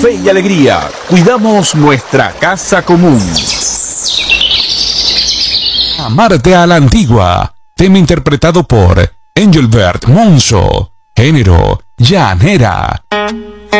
fe y alegría, cuidamos nuestra casa común. Amarte a la antigua, tema interpretado por Engelbert Monzo, género llanera.